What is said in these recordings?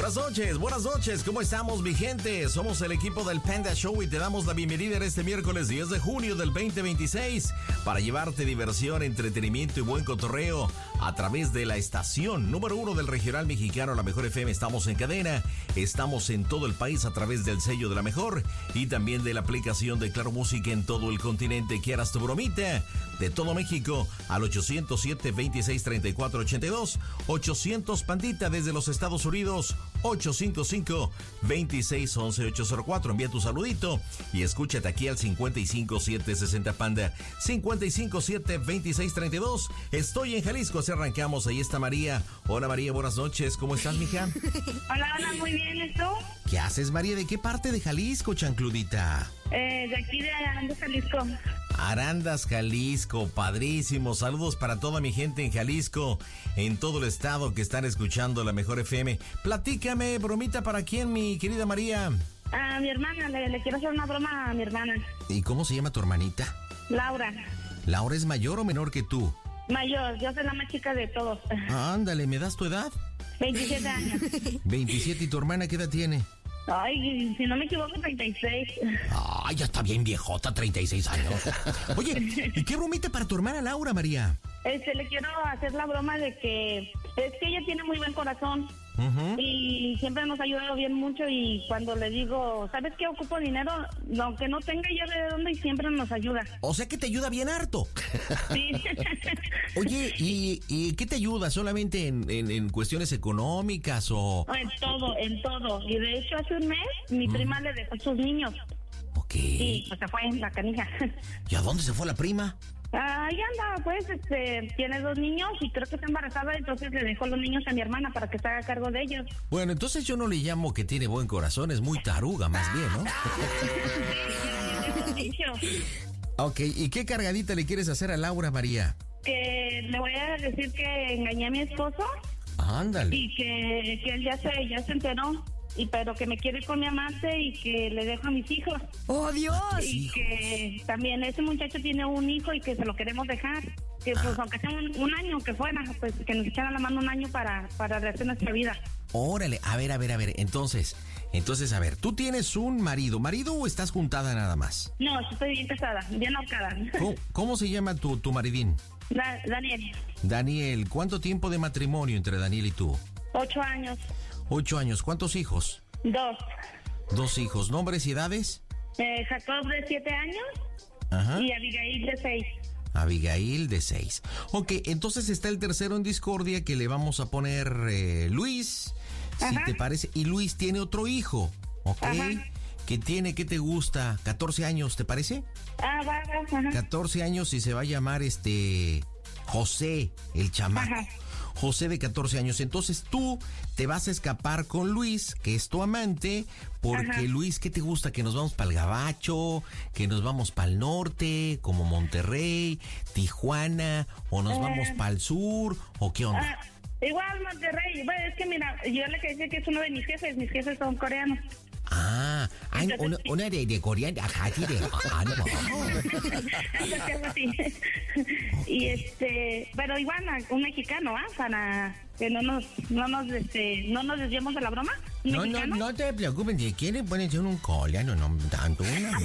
Buenas noches, ¿cómo estamos, mi gente? Somos el equipo del Panda Show y te damos la bienvenida en este miércoles 10 de junio del 2026 para llevarte diversión, entretenimiento y buen cotorreo a través de la estación número 1 del regional mexicano, La Mejor FM. Estamos en cadena, estamos en todo el país a través del sello de La Mejor y también de la aplicación de Claro Música en todo el continente. ¿Quieras tu bromita? De todo México al 807-2634-82, 800 Pandita desde los Estados Unidos, 855-2611-804. Envía tu saludito y escúchate aquí al 55760 Panda, 557-2632. Estoy en Jalisco, así arrancamos. Ahí está María. Hola María, buenas noches. ¿Cómo estás, mija? Hola, muy bien, ¿y tú? ¿Qué haces, María? ¿De qué parte de Jalisco, chancludita? De aquí de Arandas, Jalisco. Arandas, Jalisco, padrísimo. Saludos para toda mi gente en Jalisco, en todo el estado que están escuchando La Mejor FM. Platícame, bromita, ¿para quién, mi querida María? A mi hermana, le quiero hacer una broma a mi hermana. ¿Y cómo se llama tu hermanita? Laura. ¿Laura es mayor o menor que tú? Mayor, yo soy la más chica de todos. Ándale, ¿me das tu edad? 27 años. 27, ¿y tu hermana qué edad tiene? Ay, si no me equivoco, 36. Ay, ya está bien viejota, 36 años. Oye, ¿y qué bromita para tu hermana Laura, María? Le quiero hacer la broma de que es que ella tiene muy buen corazón. Y siempre nos ha ayudado bien mucho, y cuando le digo, ¿sabes qué? Ocupo dinero, aunque no tenga ya de dónde, y siempre nos ayuda. O sea que te ayuda bien harto. Sí. Oye, ¿y qué te ayuda? ¿Solamente en cuestiones económicas o...? En todo. Y de hecho hace un mes mi prima le dejó sus niños. Ok. Y pues se fue en la canija. ¿Y a dónde se fue la prima? Ahí anda, pues, tiene 2 niños y creo que está embarazada, entonces le dejó los niños a mi hermana para que se haga cargo de ellos. Bueno, entonces yo no le llamo que tiene buen corazón, es muy taruga más bien, ¿no? Ok, ¿y qué cargadita le quieres hacer a Laura, María? Que le voy a decir que engañé a mi esposo. Ándale. Y que él ya se enteró. Pero que me quiere ir con mi amante y que le dejo a mis hijos. ¡Oh, Dios! Y que también ese muchacho tiene un hijo y que se lo queremos dejar. Que pues aunque sea un año que fuera, pues que nos echara la mano un año para rehacer nuestra vida. Órale, a ver, entonces, a ver, ¿tú tienes un marido o estás juntada nada más? No, estoy bien casada, bien ahorcada. ¿Cómo se llama tu maridín? Daniel. Daniel, ¿cuánto tiempo de matrimonio entre Daniel y tú? 8 años. 8 años, ¿cuántos hijos? 2. 2 hijos, ¿nombres y edades? Jacob de 7 años. Ajá. Y Abigail de 6. Abigail de 6. Ok, entonces está el tercero en discordia que le vamos a poner Ajá. Luis, si te parece. Y Luis tiene otro hijo, ¿ok? Ajá. Que tiene, ¿qué te gusta? 14 años, ¿te parece? Va. Ajá. 14 años y se va a llamar José, el chamaco. Ajá. José de 14 años. Entonces tú te vas a escapar con Luis, que es tu amante, porque Ajá. Luis, ¿qué te gusta? Que nos vamos para el Gabacho, que nos vamos para el norte, como Monterrey, Tijuana, o nos vamos para el sur, o qué onda. Igual Monterrey. Bueno, es que mira, yo le quería decir que es uno de mis jefes son coreanos. Una de coreana, ajá, sí, de no. Algo así. Y pero igual un mexicano, para que no nos desviemos de la broma. No te preocupes, si quieren pueden ser un coreano, no tanto una.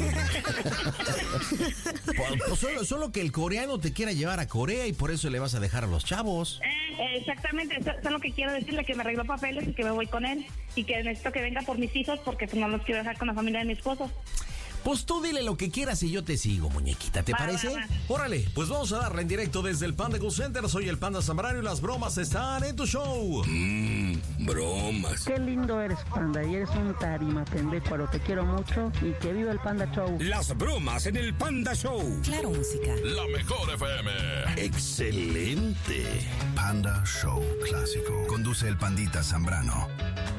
Pues solo que el coreano te quiera llevar a Corea y por eso le vas a dejar a los chavos. Exactamente, eso es lo que quiero decirle, que me arregló papeles y que me voy con él y que necesito que venga por mis hijos porque pues no los quiero dejar con la familia de mi esposo. Pues tú dile lo que quieras y yo te sigo, muñequita, ¿te parece? Va. Órale, pues vamos a darle en directo desde el Panda Cool Center. Soy el Panda Zambrano y las bromas están en tu show. Bromas. Qué lindo eres, Panda, y eres un tarima pendejo, te quiero mucho y que viva el Panda Show. Las bromas en el Panda Show. Claro Música. La Mejor FM. Excelente. Panda Show Clásico. Conduce el Pandita Zambrano.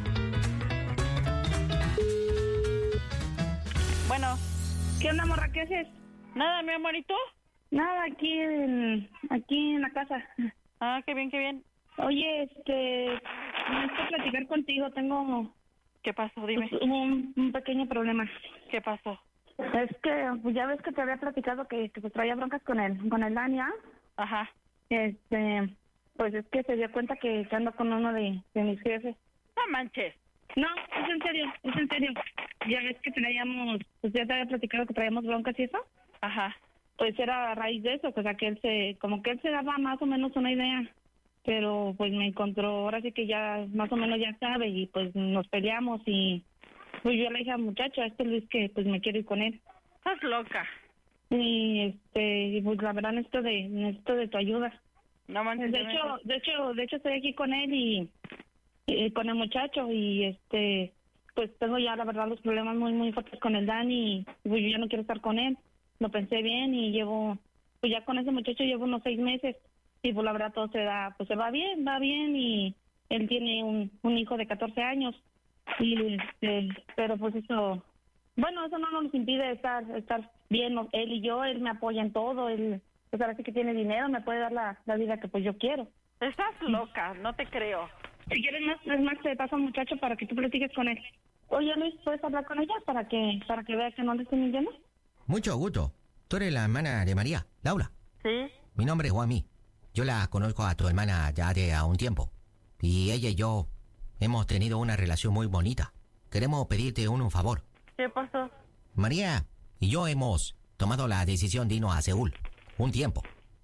Bueno, ¿qué onda, morra? ¿Qué haces? Nada, mi amor, ¿y tú? Nada, aquí en la casa. Ah, qué bien. Oye, necesito platicar contigo. Tengo... ¿Qué pasó? Dime. Pues, un pequeño problema. ¿Qué pasó? Es que, pues, ya ves que te había platicado que pues, traía broncas con el Dania. Ajá. Pues es que se dio cuenta que ando con uno de mis jefes. No manches. No, es en serio, es en serio. Ya ves que traíamos, pues ya te había platicado que traíamos broncas y eso. Ajá. Pues era a raíz de eso, o sea que como que él se daba más o menos una idea. Pero pues me encontró, ahora sí que ya más o menos ya sabe, y pues nos peleamos y pues yo le dije al muchacho, a este Luis, que pues me quiero ir con él. Estás loca. Y pues la verdad necesito de tu ayuda. No manches. De hecho estoy aquí con él y con el muchacho y pues tengo ya la verdad los problemas muy muy fuertes con el Dani y pues yo ya no quiero estar con él. Lo pensé bien y pues ya con ese muchacho llevo unos 6 meses y pues la verdad todo se va bien y él tiene un hijo de 14 años y pero pues eso, bueno, eso no nos impide estar bien, él y yo, él me apoya en todo, él pues ahora sí que tiene dinero, me puede dar la vida que pues yo quiero. Estás loca, no te creo. Si quieres más te paso al muchacho para que tú platiques con él. Oye Luis, ¿puedes hablar con ella para que vea que no le estoy mintiendo? Mucho gusto. Tú eres la hermana de María, Laura. Sí. Mi nombre es Juanmi. Yo la conozco a tu hermana ya de a un tiempo. Y ella y yo hemos tenido una relación muy bonita. Queremos pedirte un favor. ¿Qué pasó? María y yo hemos tomado la decisión de irnos a Seúl un tiempo.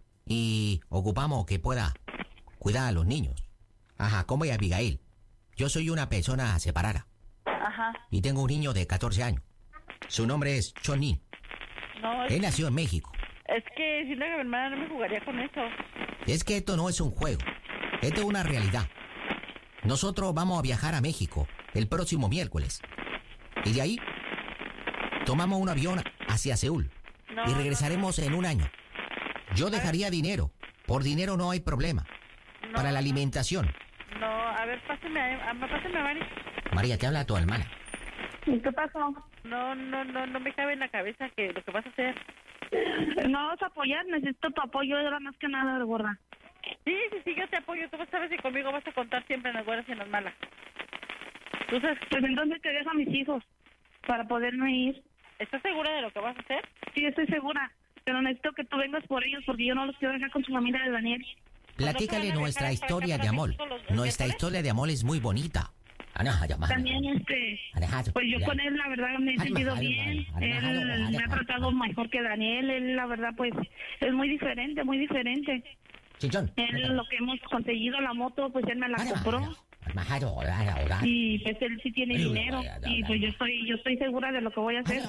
Y ocupamos que pueda cuidar a los niños. Ajá, como Abigail. Yo soy una persona separada. Ajá. Y tengo un niño de 14 años. Su nombre es Chonin. No, Él nació en México. es que siento que mi hermana no me jugaría con eso. Es que esto no es un juego. Esto es una realidad. Nosotros vamos a viajar a México el próximo miércoles. Y de ahí tomamos un avión hacia Seúl. No, Y regresaremos en un año. Yo dejaría dinero. Por dinero no hay problema. Para la alimentación. No, a ver, pásame a Mari. María, te habla tu hermana. ¿Y qué pasó? No me cabe en la cabeza que lo que vas a hacer. No vamos a apoyar, necesito tu apoyo, era más que nada, gorda. Sí, yo te apoyo. Tú sabes que conmigo vas a contar siempre en las buenas y en las malas. Tú sabes, Pues entonces te dejo a mis hijos para poderme ir. ¿estás segura de lo que vas a hacer? Sí, estoy segura, pero necesito que tú vengas por ellos porque yo no los quiero dejar con su familia de Daniel. Platícale nuestra historia de amor. Nuestra historia de amor es muy bonita. También pues yo con él la verdad me he sentido bien, él me ha tratado mejor que Daniel, él la verdad pues es muy diferente. Chichón. Él lo que hemos conseguido, la moto, pues él me la compró y pues él sí tiene dinero y pues yo estoy segura de lo que voy a hacer.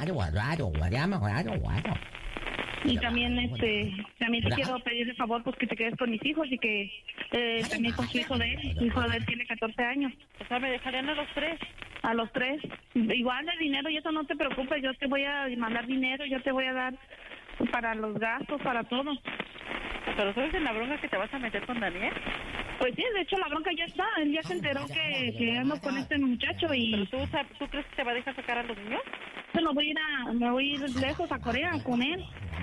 Y también también te quiero pedir el favor pues que te quedes con mis hijos y que también con su hijo de él. Su hijo de él tiene 14 años. O sea, me dejarían a los 3. A los 3. Igual de dinero y eso no te preocupes, yo te voy a mandar dinero, yo te voy a dar para los gastos, para todo. ¿Pero sabes en la bronca que te vas a meter con Daniel? Pues sí, de hecho la bronca ya está, él ya se enteró que ando con este muchacho y... ¿Pero tú crees que te va a dejar sacar a los niños? Me voy a ir lejos a Corea con él.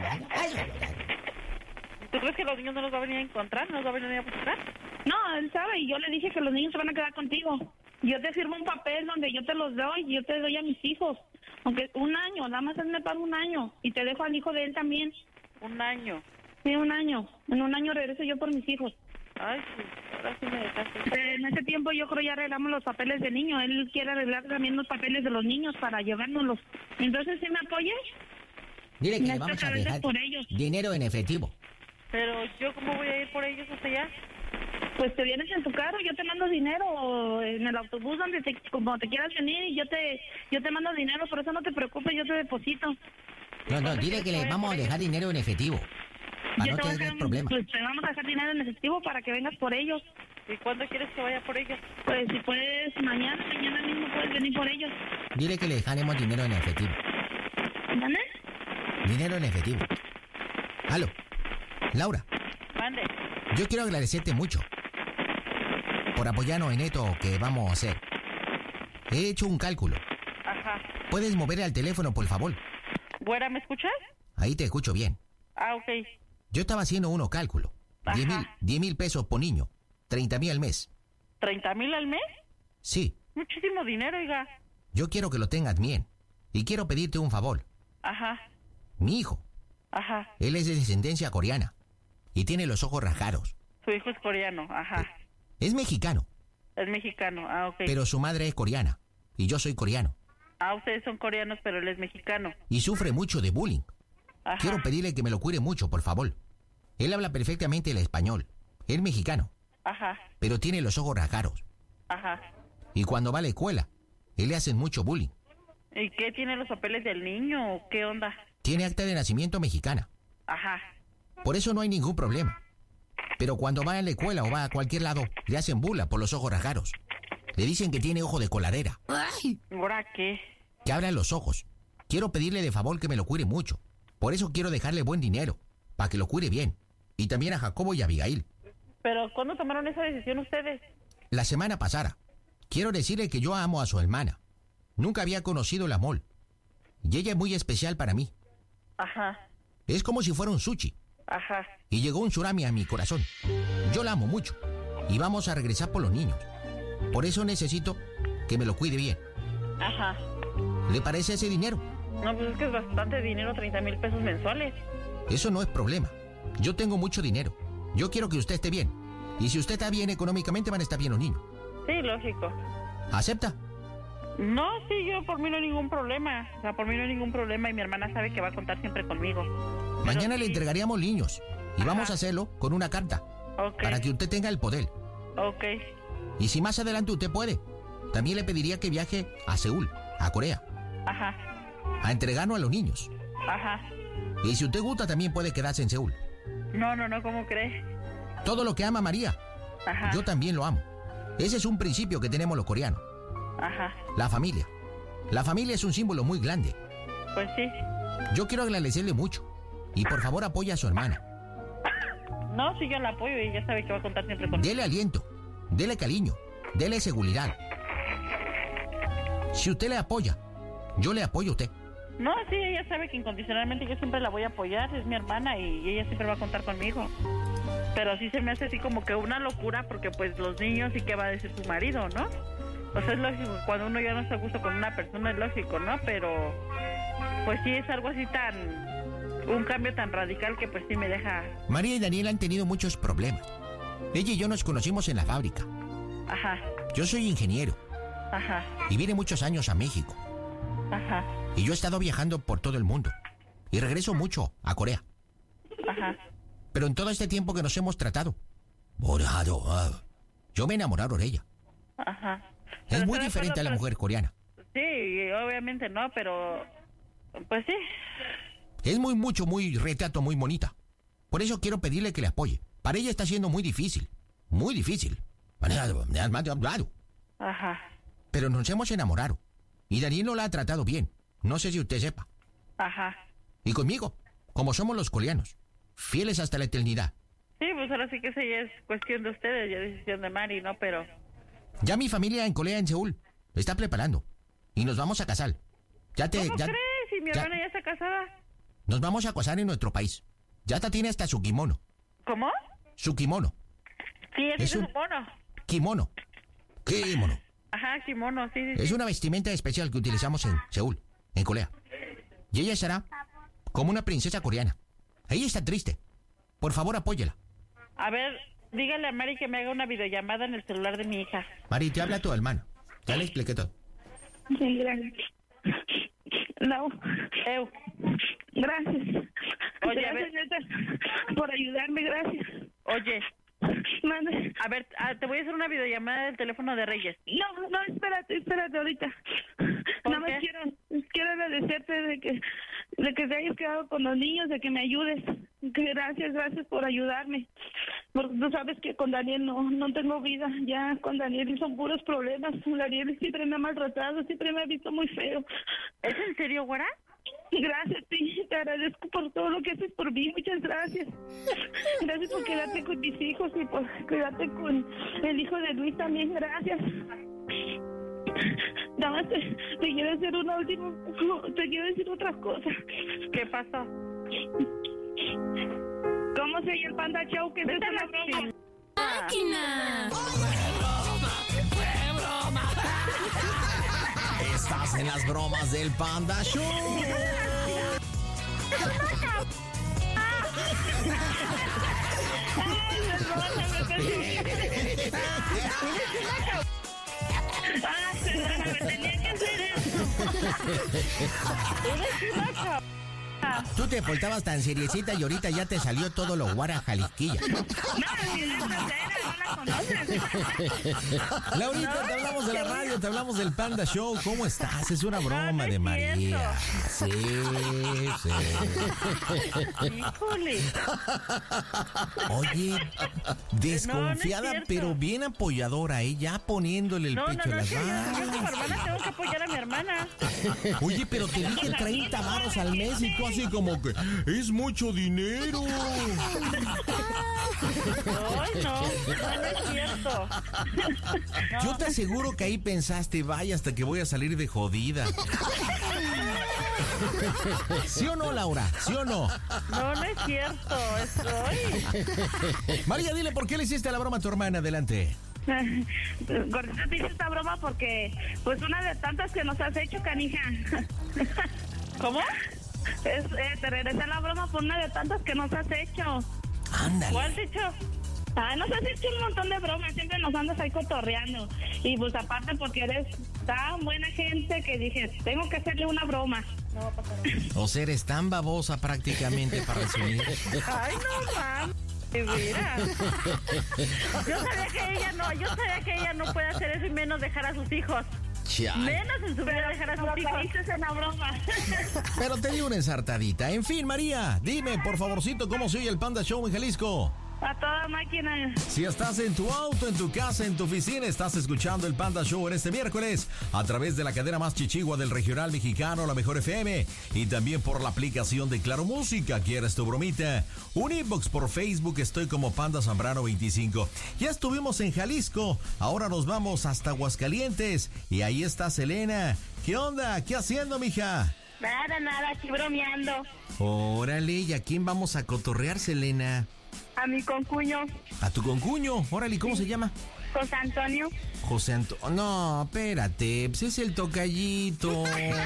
¿Tú crees que los niños no los va a venir a encontrar? ¿No los va a venir a buscar? No, él sabe y yo le dije que los niños se van a quedar contigo. Yo te firmo un papel donde yo te los doy y yo te doy a mis hijos. Aunque un año, nada más él me paga un año y te dejo al hijo de él también. ¿Un año? Sí, un año. En un año regreso yo por mis hijos. Ay, sí, ahora sí me dejaste. En ese tiempo yo creo ya arreglamos los papeles del niño. Él quiere arreglar también los papeles de los niños para llevárnoslos. Entonces, ¿sí me apoyas? Dile que le Necesito vamos que a vengas dejar por ellos. dinero en efectivo. Pero yo, ¿cómo voy a ir por ellos hasta allá? Pues te vienes en tu carro, yo te mando dinero en el autobús donde como te quieras venir y yo te mando dinero, por eso no te preocupes, yo te deposito. No, dile que le vamos a dejar dinero en efectivo. Para no tener problemas. Pues te vamos a dejar dinero en efectivo para que vengas por ellos. ¿Y cuándo quieres que vaya por ellos? Pues si puedes, mañana mismo puedes venir por ellos. Dile que le dejaremos dinero en efectivo. ¿Dónde? Dinero en efectivo. Aló, Laura. Mande. Yo quiero agradecerte mucho por apoyarnos en esto que vamos a hacer. He hecho un cálculo. Ajá. ¿Puedes mover al teléfono, por favor? ¿Güera, me escuchas? Ahí te escucho bien. Ah, ok. Yo estaba haciendo unos cálculos. 10,000 pesos por niño. 30,000 al mes. ¿30,000 al mes? Sí. Muchísimo dinero, oiga. Yo quiero que lo tengas bien. Y quiero pedirte un favor. Ajá. Mi hijo. Ajá. Él es de descendencia coreana. Y tiene los ojos rasgados. Su hijo es coreano, ajá. Es mexicano. Es mexicano, ok. Pero su madre es coreana y yo soy coreano. Ustedes son coreanos, pero él es mexicano. Y sufre mucho de bullying. Ajá. Quiero pedirle que me lo cuide mucho, por favor. Él habla perfectamente el español. Es mexicano, Ajá, pero tiene los ojos rasgados. ajá. Y cuando va a la escuela, él le hacen mucho bullying. ¿Y qué tiene los papeles del niño o qué onda? Tiene acta de nacimiento mexicana. Ajá. Por eso no hay ningún problema. Pero cuando va a la escuela o va a cualquier lado, le hacen burla por los ojos rasgados. Le dicen que tiene ojo de coladera. ¿Ahora qué? Que abra los ojos. Quiero pedirle de favor que me lo cuide mucho. Por eso quiero dejarle buen dinero, para que lo cuide bien. Y también a Jacobo y a Abigail. ¿Pero cuándo tomaron esa decisión ustedes? La semana pasada. Quiero decirle que yo amo a su hermana. Nunca había conocido el amor. Y ella es muy especial para mí. Ajá, Es como si fuera un sushi. ajá. Y llegó un tsunami a mi corazón. Yo la amo mucho. Y vamos a regresar por los niños. Por eso necesito que me lo cuide bien. Ajá. ¿Le parece ese dinero? No, pues es que es bastante dinero, 30,000 pesos mensuales. Eso no es problema. Yo tengo mucho dinero. Yo quiero que usted esté bien. Y si usted está bien económicamente, van a estar bien los niños. Sí, lógico. ¿Acepta? No, sí, yo por mí no hay ningún problema. O sea, por mí no hay ningún problema y mi hermana sabe que va a contar siempre conmigo. Pero Mañana le sí. entregaríamos niños. Y Ajá. vamos a hacerlo con una carta. Ok, Para que usted tenga el poder. ok. Y si más adelante usted puede, también le pediría que viaje a Seúl, a Corea, Ajá, a entregarnos a los niños. ajá. Y si usted gusta, también puede quedarse en Seúl. No, ¿cómo crees? Todo lo que ama María, Ajá, yo también lo amo. Ese es un principio que tenemos los coreanos. ajá. La familia. La familia es un símbolo muy grande. Pues sí. Yo quiero agradecerle mucho. Y por favor apoya a su hermana. No, sí, yo la apoyo y ella sabe que va a contar siempre conmigo. Dele aliento, dele cariño, dele seguridad. Si usted le apoya, yo le apoyo a usted. No, sí, ella sabe que incondicionalmente yo siempre la voy a apoyar, es mi hermana y ella siempre va a contar conmigo. Pero sí se me hace así como que una locura porque pues los niños y qué va a decir su marido, ¿no? O sea, es lógico, cuando uno ya no está a gusto con una persona es lógico, ¿no? Pero pues sí es algo así un cambio tan radical que pues sí me deja... María y Daniel han tenido muchos problemas. Ella y yo nos conocimos en la fábrica. Ajá, Yo soy ingeniero ajá, y vine muchos años a México. ajá, Y yo he estado viajando por todo el mundo. Y regreso mucho a Corea. ajá. Pero en todo este tiempo que nos hemos tratado, yo me he enamorado de ella. Ajá. Es Pero muy estoy de diferente a la acuerdo, mujer coreana. Sí, obviamente no, pero... Pues sí. Es muy retrato, muy bonita. Por eso quiero pedirle que le apoye. Para ella está siendo muy difícil. Muy difícil. Ajá, Pero nos hemos enamorado. Y Daniel no la ha tratado bien. No sé si usted sepa. ajá. Y conmigo, como somos los coreanos, fieles hasta la eternidad. Sí, pues ahora sí que esa ya es cuestión de ustedes, ya es decisión de Mari, ¿no? Pero... Ya mi familia en Corea, en Seúl, está preparando. Y nos vamos a casar. ¿Cómo crees? Si mi hermana ya está casada. Nos vamos a casar en nuestro país. Ya tiene hasta su kimono. ¿Cómo? Su kimono. Sí, Es es un- un mono. Kimono. Kimono. Ajá, kimono, sí, sí, Es sí. una vestimenta especial que utilizamos en Seúl, en Corea. Y ella será como una princesa coreana. Ella está triste. Por favor, apóyela. A ver, dígale a Mari que me haga una videollamada en el celular de mi hija. Mari, te habla tu hermana. Ya le expliqué todo. Sí, gracias. No, Eu, gracias. Oye, a Gracias, ver. neta, por ayudarme, gracias. oye, Mande. a ver, te voy a hacer una videollamada del teléfono de Reyes. No, espérate ahorita. ¿Por Nada más qué? quiero agradecerte de que te hayas quedado con los niños, de que me ayudes. Que gracias por ayudarme. Porque tú sabes que con Daniel no tengo vida. Ya con Daniel son puros problemas. Daniel siempre me ha maltratado, siempre me ha visto muy feo. ¿Es en serio, güera? Gracias, sí, te agradezco por todo lo que haces por mí, muchas gracias. Gracias por quedarte con mis hijos y por quedarte con el hijo de Luis también, gracias. Nada más te quiero hacer te quiero decir otra cosa. ¿Qué pasó? ¿Cómo se llama el Panda Show? Que es una broma. Estás en las bromas del Panda Show. Ay, perdóname, Perdóname, tenía que hacer eso. Eres una cabrona. Tú te portabas tan seriecita y ahorita ya te salió todo lo guarajalisquilla. No, si es soltera, no la conoces. Laurita, te hablamos de la radio, te hablamos del Panda Show. ¿Cómo estás? Es una broma No, no de es María. Sí. Híjole. Oye, desconfiada, No, no es cierto. pero bien apoyadora, ya poniéndole el No, pecho a no, las yo como balas. hermana tengo que apoyar a mi hermana. Oye, pero te dije 30 varos al mes y tú así como que es mucho dinero. Ay, no es cierto. Yo te aseguro que ahí pensaste, vaya, hasta que voy a salir de jodida. ¿Sí o no, Laura? ¿Sí o no? No es cierto. Estoy. María, dile por qué le hiciste la broma a tu hermana. Adelante. Gordita, te hice esta broma porque, pues, una de tantas que nos has hecho, canija. ¿Cómo? Te regresé la broma por una de tantas que nos has hecho. Ándale. ¿Cuál dicho? Nos has hecho un montón de bromas, siempre nos andas ahí cotorreando. Y pues aparte porque eres tan buena gente que dije, tengo que hacerle una broma. No va a pasar. O sea, eres tan babosa prácticamente para resumir. Ay, no mames. Mira. Yo sabía que ella no puede hacer eso y menos dejar a sus hijos. Chale. Menos en su vida dejar a sus hijos. Caíste en la broma. Pero te di una ensartadita. En fin, María, dime, por favorcito, ¿cómo se oye el Panda Show en Jalisco? A toda máquina. Si estás en tu auto, en tu casa, en tu oficina, estás escuchando el Panda Show en este miércoles a través de la cadena más chichigua del regional mexicano, la Mejor FM, y también por la aplicación de Claro Música. ¿Quieres tu bromita? Un inbox por Facebook, estoy como Panda Zambrano 25. Ya estuvimos en Jalisco, ahora nos vamos hasta Aguascalientes y ahí está Selena. ¿Qué onda? ¿Qué haciendo, mija? Nada, aquí bromeando. Órale, ¿y a quién vamos a cotorrear, Selena? A mi concuño, A tu concuño. Órale, ¿cómo se llama? José Antonio. José Antonio. No, espérate, pues es el tocallito.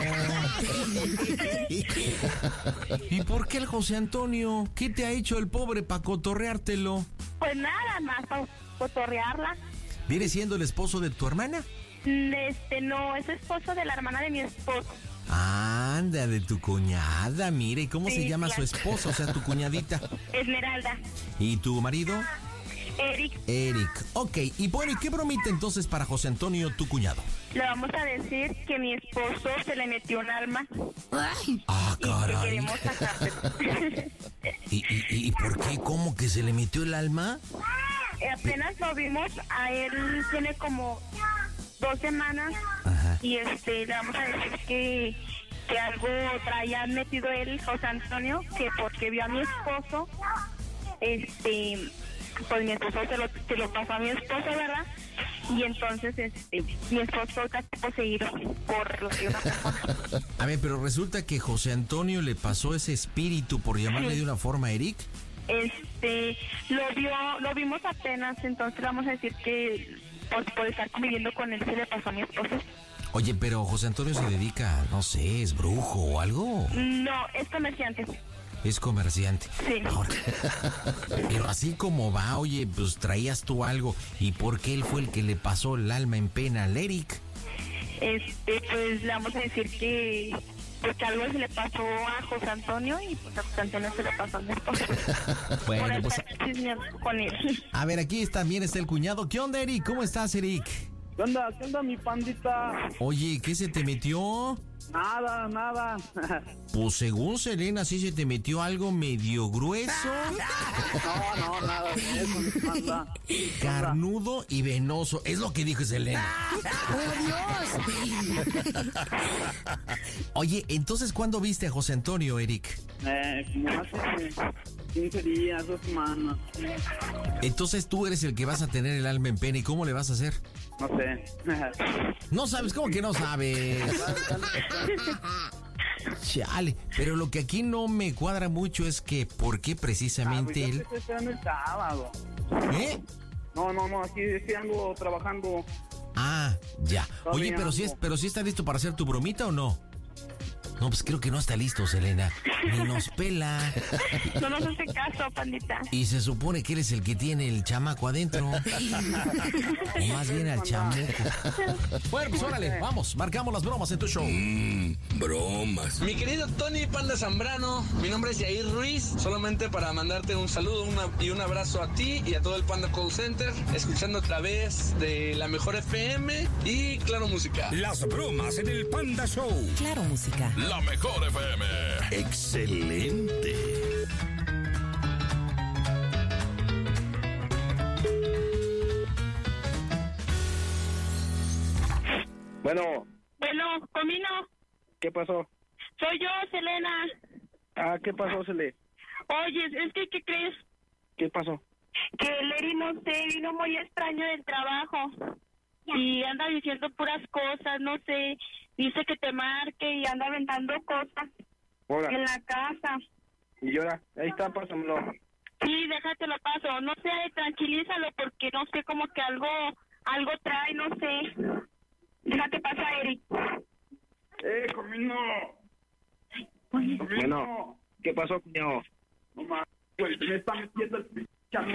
¿Y por qué el José Antonio? ¿Qué te ha hecho el pobre para cotorreártelo? Pues nada más para cotorrearla. ¿Viene siendo el esposo de tu hermana? No, es esposo de la hermana de mi esposo. Anda, de tu cuñada, mire, ¿cómo Sí, se llama claro. su esposo? O sea, tu cuñadita. Esmeralda. ¿Y tu marido? Eric, Eric. Ok, y bueno, ¿y qué bromita entonces para José Antonio, tu cuñado? le vamos a decir que mi esposo se le metió un alma Ah, y que caray. queremos sacárselo. ¿Y por qué? ¿Cómo que se le metió el alma? Apenas lo vimos, a él tiene como 2 semanas. Ajá. Y le vamos a decir que algo traía metido él, José Antonio, que porque vio a mi esposo, pues mi esposo se lo pasó a mi esposo, ¿verdad? Y entonces mi esposo está poseído por lo que una persona. A ver, pero resulta que José Antonio le pasó ese espíritu, por llamarle de una forma, a Eric. Lo vimos apenas, entonces vamos a decir que pues, por estar conviviendo con él se le pasó a mi esposo. Oye, pero José Antonio se dedica, no sé, ¿es brujo o algo? No, es comerciante. Es comerciante. Sí. Ahora, pero así como va, oye, pues traías tú algo. ¿Y por qué él fue el que le pasó el alma en pena al Eric? Pues le vamos a decir que porque algo se le pasó a José Antonio y pues a José Antonio se le pasó a mi esposo. Bueno, Por pues, estar chismeando con él. a ver, aquí también está el cuñado. ¿Qué onda, Eric? ¿Cómo estás, Eric? ¿Qué onda, mi pandita? Oye, ¿qué se te metió? Nada. Pues según Selena, sí se te metió algo medio grueso, No, nada de eso, mi panda. carnudo y venoso. Es lo que dijo Selena. Oye, entonces, ¿cuándo viste a José Antonio, Eric? Como hace 15 días, 2 semanas. Entonces tú eres el que vas a tener el alma en pena. ¿Y cómo le vas a hacer? No sé. No sabes, ¿cómo que no sabes? Chale, pero lo que aquí no me cuadra mucho es que ¿por qué precisamente Yo él? te estoy esperando el sábado. ¿Eh? No, aquí estoy ando trabajando. Ah, ya. Oye, Todavía pero ando. sí está listo para hacer tu bromita o no? No, pues creo que no está listo, Selena. Ni nos pela. No nos hace caso, pandita. Y se supone que eres el que tiene el chamaco adentro. O más bien al chamuco. Bueno, pues órale, vamos, marcamos las bromas en tu show. Bromas. Mi querido Tony Panda Zambrano, mi nombre es Yair Ruiz, solamente para mandarte un saludo y un abrazo a ti y a todo el Panda Call Center, escuchando a través de la Mejor FM y Claro Música. Las bromas en el Panda Show. Claro Música. La Mejor FM. Excelente. Bueno, Comino, ¿qué pasó? soy yo, Selena. ¿Qué pasó, Cele? Oye, es que, ¿qué crees? ¿Qué pasó? Que Leri, no sé, vino muy extraño del trabajo. Y anda diciendo puras cosas, no sé. Dice que te marque y anda aventando cosas Hola. en la casa. Y ahora, ahí está, pásamelo. Sí, déjate lo paso. No sé, tranquilízalo porque no sé, como que algo trae, no sé. Déjate pasar, Eric. Comino. Bueno, ¿qué pasó, cuñado? No más, güey, me está metiendo el